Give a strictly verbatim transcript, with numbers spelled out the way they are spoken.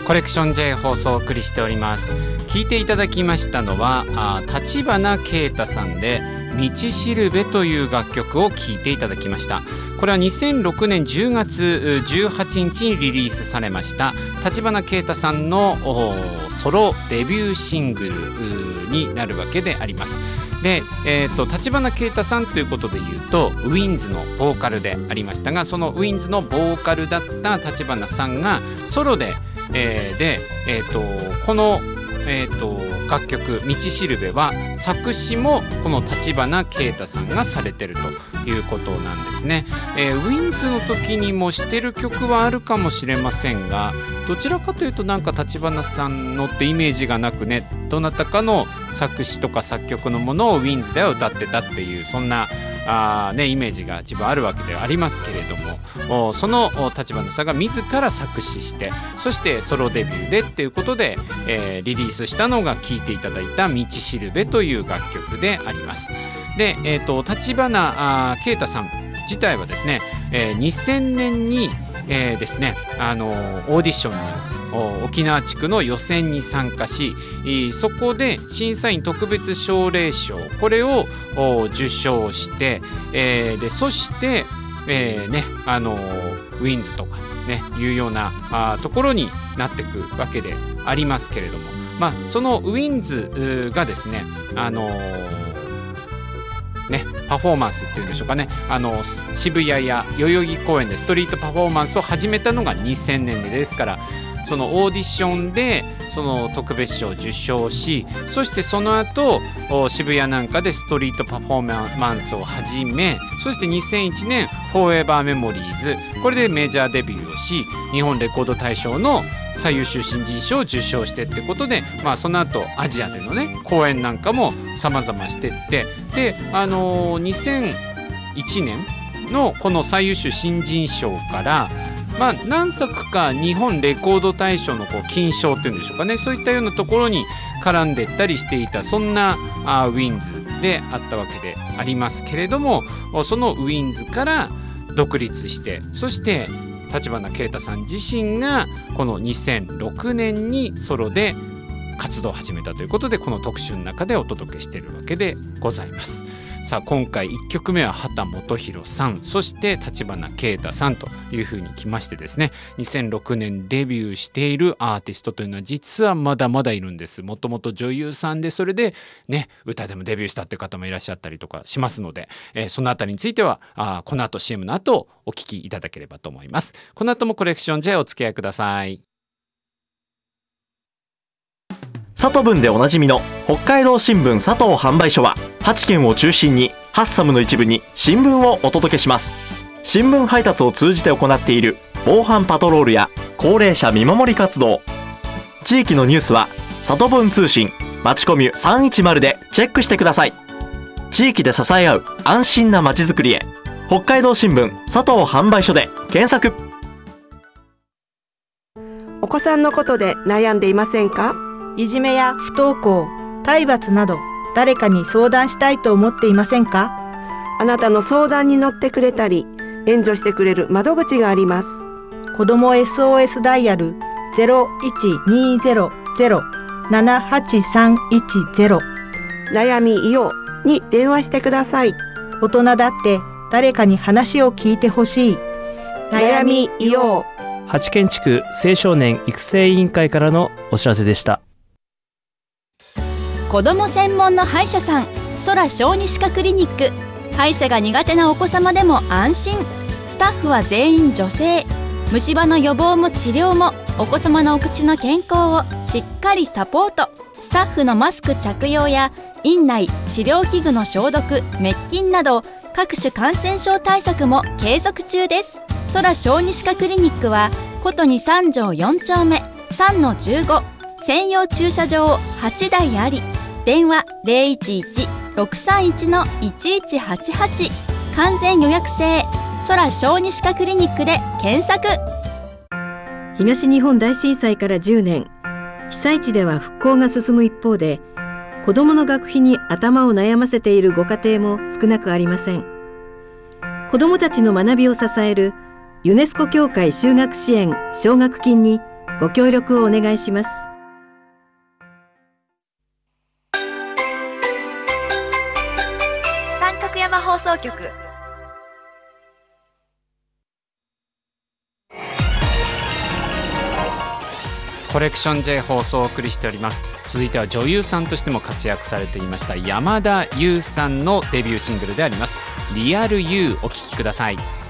コレクション J 放送をお送りしております。聞いていただきましたのは立花啓太さんで道しるべという楽曲を聴いていただきました。これはにせんろくねんじゅうがつじゅうはちにちにリリースされました立花啓太さんのソロデビューシングルになるわけであります。で、えーと、立花啓太さんということでいうとウィンズのボーカルでありましたが、そのウィンズのボーカルだった立花さんがソロで、えー、で、えーと、このえー、と楽曲道しるべは作詞もこの立花啓太さんがされてるということなんですね。えー、ウィンズの時にもしてる曲はあるかもしれませんが、どちらかというとなんか立花さんのってイメージがなくね、どなたかの作詞とか作曲のものをウィンズでは歌ってたっていう、そんなあ、ね、イメージが自分あるわけではありますけれども、その立花さんが自ら作詞して、そしてソロデビューでっていうことで、えー、リリースしたのが聴いていただいた道しるべという楽曲であります。で、えーと、立花啓太さん自体はですね、えー、にせんねんに、えー、ですね、あのー、オーディションに沖縄地区の予選に参加し、そこで審査員特別奨励賞これを受賞して、えー、でそして、えーね、あのウィンズとか、ね、いうようなあところになっていくわけでありますけれども、まあ、そのウィンズがですね、あのね、パフォーマンスっていうんでしょうかね、あの渋谷や代々木公園でストリートパフォーマンスを始めたのがにせんねんですから、そのオーディションでその特別賞を受賞し、そしてその後渋谷なんかでストリートパフォーマンスを始め、そしてにせんいちねんフォーエバーメモリーズ、これでメジャーデビューをし、日本レコード大賞の最優秀新人賞を受賞してってことで、まあ、その後アジアでのね公演なんかも様々してって、で、あのー、にせんいちねんのこの最優秀新人賞からまあ、何作か日本レコード大賞のこう金賞っていうんでしょうかね、そういったようなところに絡んでいったりしていた、そんなあウィンズであったわけでありますけれども、そのウィンズから独立して、そして立花啓太さん自身がこのにせんろくねんにソロで活動を始めたということで、この特集の中でお届けしているわけでございます。さあ、今回いっきょくめは秦基博さん、そして立花啓太さんというふうに来ましてですね、にせんろくねんデビューしているアーティストというのは実はまだまだいるんです。もともと女優さんで、それでね歌でもデビューしたっていう方もいらっしゃったりとかしますので、えー、そのあたりについてはあこの後 シーエム の後お聞きいただければと思います。この後もコレクション J お付き合いください。 佐藤文でおなじみの北海道新聞佐藤販売所ははちけんを中心にハッサムの一部に新聞をお届けします。新聞配達を通じて行っている防犯パトロールや高齢者見守り活動、地域のニュースは佐藤文通信まちコミュさんいちまるでチェックしてください。地域で支え合う安心なまちづくりへ、北海道新聞佐藤販売所で検索。 お子さんのことで悩んでいませんか？ いじめや不登校、体罰など誰かに相談したいと思っていませんか？ あなたの相談に乗ってくれたり援助してくれる窓口があります。 子ども エスオーエス ダイヤル ゼロいちにゼロゼロ ななはちさんいちゼロ悩みいように電話してください。 大人だって誰かに話を聞いてほしい。 悩みいよう。八軒地区青少年育成委員会からのお知らせでした。 子ども専門の歯医者さん、空小児歯科クリニック。歯医者が苦手なお子様でも安心。スタッフは全員女性。虫歯の予防も治療もお子様のお口の健康をしっかりサポート。スタッフのマスク着用や院内治療器具の消毒、滅菌など各種感染症対策も継続中です。空小児歯科クリニックはことにさん条よん丁目 さんのじゅうご、専用駐車場はちだいあり。電話 ゼロいちいち ろくさんいち のいちいちはちはち、完全予約制空小児歯科クリニックで検索。 東日本大震災からじゅうねん、被災地では復興が進む一方で、子どもの学費に頭を悩ませているご家庭も少なくありません。子どもたちの学びを支えるユネスコ協会就学支援奨学金にご協力をお願いします。 三角山放送局。 コレクション J 放送をお送りしております。続いては女優さんとしても活躍されていました山田優さんのデビューシングルでありますリアル ユー お聴きください。